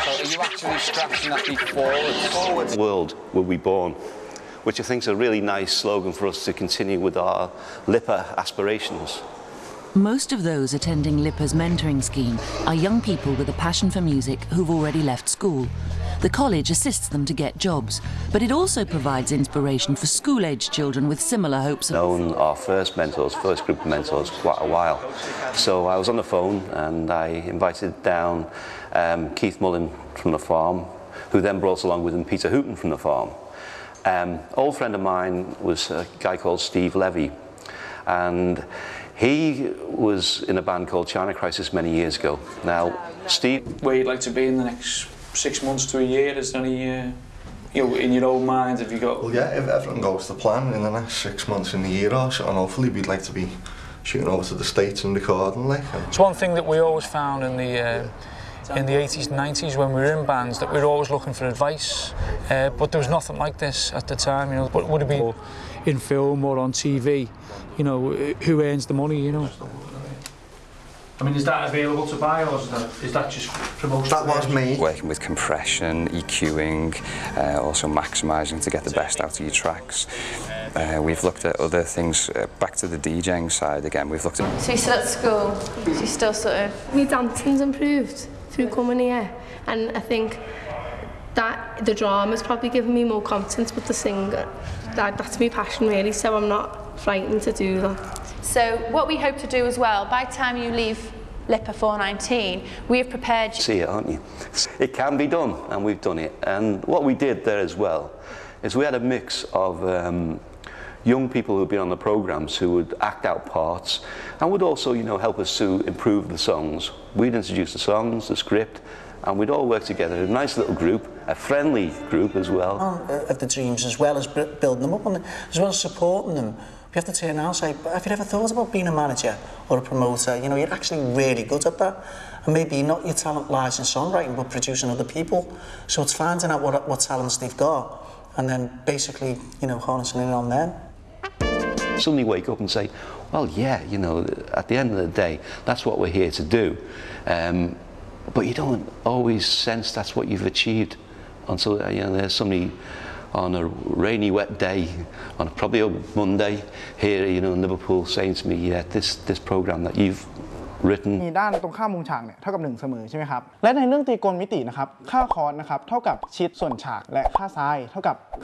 So are you actually scratching that beat forwards? World will be born, which I think is a really nice slogan for us to continue with our LIPA aspirations. Most of those attending LIPA's mentoring scheme are young people with a passion for music who've already left school. The college assists them to get jobs, but it also provides inspiration for school-aged children with similar hopes. I've known our first group of mentors, quite a while. So I was on the phone and I invited down Keith Mullen from the farm, who then brought along with him Peter Hooton from the farm. Old friend of mine was a guy called Steve Levy, and he was in a band called China Crisis many years ago. Now, Steve... Where you'd like to be in the next 6 months to a year? Is there any, in your own mind, have you got... Well, yeah, if everything goes to plan in the next 6 months in a year or so, and hopefully we'd like to be shooting over to the States and recording, like. It's one thing that we always found in the 80s and 90s when we were in bands, that we were always looking for advice, but there was nothing like this at the time, you know. But would it be in film or on TV, you know, who earns the money, you know? I mean, is that available to buy, or is that just promotion? That was me. Working with compression, EQing, also maximising to get the best out of your tracks. We've looked at other things, back to the DJing side again, we've looked at... So you're still at school, so you're still sort of... My dancing's improved through coming here, and I think that the drama's probably given me more confidence with the singer. That's my passion really, so I'm not frightened to do that. So what we hope to do as well, by the time you leave LIPA 419, we have prepared... See it, aren't you? It can be done, and we've done it. And what we did there as well is we had a mix of young people who'd been on the programmes who would act out parts and would also, you know, help us to improve the songs. We'd introduce the songs, the script, and we'd all work together in a nice little group, a friendly group as well. Of the dreams, as well as building them up, as well as supporting them, we have to turn around and say, have you ever thought about being a manager or a promoter? You know, you're actually really good at that. And maybe not your talent lies in songwriting, but producing other people. So it's finding out what talents they've got, and then basically, you know, harnessing it on them. Suddenly wake up and say, well, yeah, you know, at the end of the day, that's what we're here to do. But you don't always sense that's what you've achieved until, you know, there's somebody on a rainy, wet day, on probably a Monday, here, you know, in Liverpool, saying to me, yeah, this program that you've written. มีด้านตรงข้ามมุมฉากเนี่ยเท่ากับ1เสมอใช่ไหมครับและในเรื่องตีโกนมิตินะครับค่าคอนนะครับเท่ากับชิดส่วนฉากและค่าซ้ายเท่ากับ